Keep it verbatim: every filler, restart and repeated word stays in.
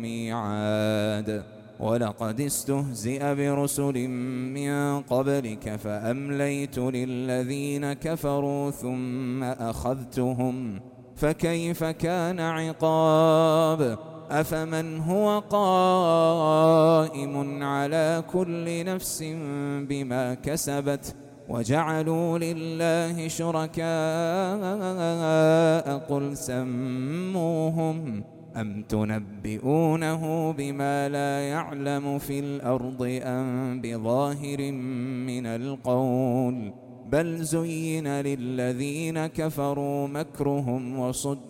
ميعاد ولقد استهزئ برسل من قبلك فأمليت للذين كفروا ثم أخذتهم فكيف كان عقاب أفمن هو قائم على كل نفس بما كسبت وجعلوا لله شركاء قل سموهم أم تنبئونه بما لا يعلم في الأرض أم بظاهر من القول بل زين للذين كفروا مكرهم وصد